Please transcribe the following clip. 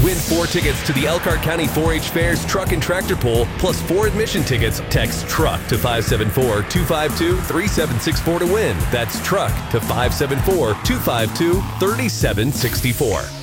win 4 tickets to the Elkhart County 4-H Fair's Truck and Tractor Pull, plus 4 admission tickets. Text TRUCK to 574-252-3764 to win. That's TRUCK to 574-252-3764.